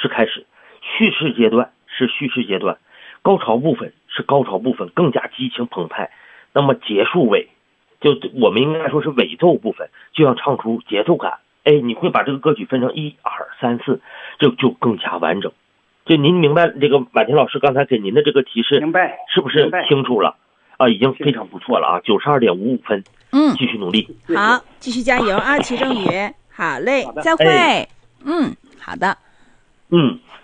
是开始，叙事阶段是叙事阶段，高潮部分是高潮部分，更加激情澎湃。那么结束尾，就我们应该说是尾奏部分，就要唱出节奏感。哎，你会把这个歌曲分成1、2、3、4，就更加完整。就您明白这个婉婷老师刚才给您的这个提示， 明白是不是清楚了？啊，已经非常不错了啊，92.55分，继续努力。 好，继续加油啊，齐正宇，好嘞，再会。好的。